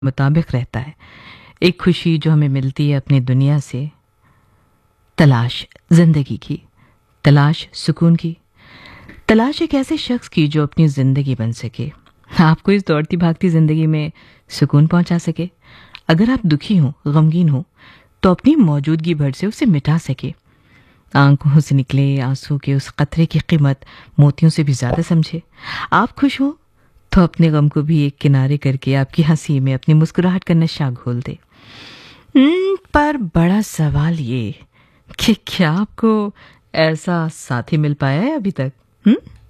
मुताबिक रहता है। एक खुशी जो हमें मिलती है अपनी दुनिया से, तलाश जिंदगी की, तलाश सुकून की, तलाश एक ऐसे शख्स की जो अपनी जिंदगी बन सके, आपको इस दौड़ती भागती जिंदगी में सुकून पहुंचा सके। अगर आप दुखी हो, गमगीन हो, तो अपनी मौजूदगी भर से उसे मिटा सके। आंखों से निकले आंसू के उस कतरे की कीमत मोतियों से भी ज्यादा समझे। आप खुश हो तो अपने गम को भी एक किनारे करके आपकी हंसी में अपनी मुस्कुराहट का नशा घोल दे। पर बड़ा सवाल ये कि क्या आपको ऐसा साथी मिल पाया है अभी तक?